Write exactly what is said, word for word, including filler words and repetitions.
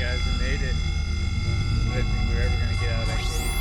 guys, we made it. I didn't think we were ever gonna get out of that cave.